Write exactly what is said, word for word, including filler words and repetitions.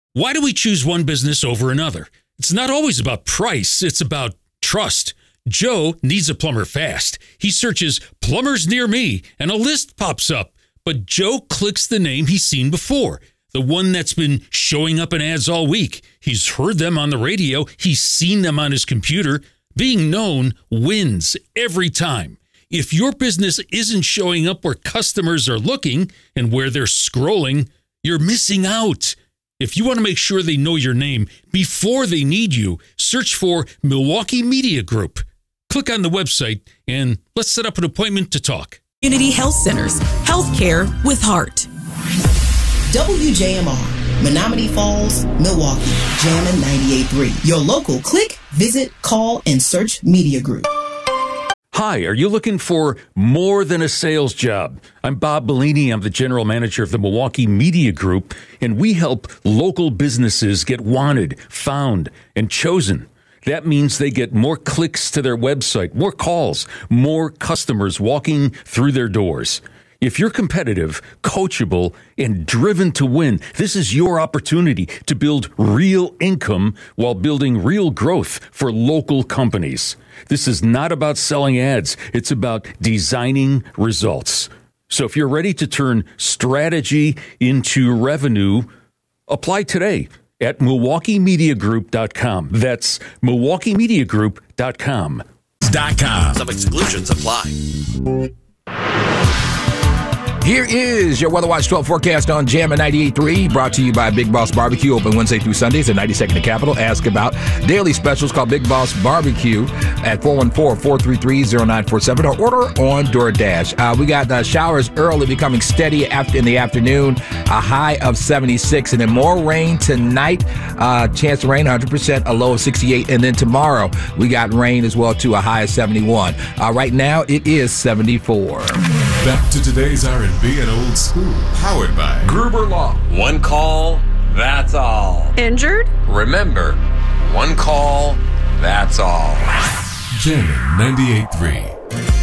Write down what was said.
Why do we choose one business over another? It's not always about price. It's about trust. Joe needs a plumber fast. He searches plumbers near me and a list pops up. But Joe clicks the name he's seen before, the one that's been showing up in ads all week. He's heard them on the radio. He's seen them on his computer. Being known wins every time. If your business isn't showing up where customers are looking and where they're scrolling, you're missing out. If you want to make sure they know your name before they need you, search for Milwaukee Media Group. Click on the website and let's set up an appointment to talk. Community Health Centers, healthcare with heart. W J M R, Menominee Falls, Milwaukee, Jammin' ninety-eight point three. Your local click, visit, call, and search Media Group. Hi, are you looking for more than a sales job? I'm Bob Bellini. I'm the general manager of the Milwaukee Media Group, and we help local businesses get wanted, found, and chosen. That means they get more clicks to their website, more calls, more customers walking through their doors. If you're competitive, coachable, and driven to win, this is your opportunity to build real income while building real growth for local companies. This is not about selling ads. It's about designing results. So if you're ready to turn strategy into revenue, apply today at Milwaukee Media Group dot com. That's Milwaukee Media Group dot com. Dot com. Some exclusions apply. Here is your Weather Watch twelve forecast on Jammin' ninety-eight point three, brought to you by Big Boss Barbecue, open Wednesday through Sundays at ninety-second and Capitol. Ask about daily specials. Call Big Boss Barbecue at four one four, four three three, zero nine four seven or order on DoorDash. Uh, we got uh, showers early, becoming steady after in the afternoon, a high of seventy-six, and then more rain tonight. Uh, chance of rain, one hundred percent, a low of sixty-eight, and then tomorrow we got rain as well, to a high of seventy-one. Uh, right now it is seventy-four. Back to today's R and B and old school, powered by Gruber Law. One call, that's all. Injured? Remember, one call, that's all. Jammin' ninety-eight point three.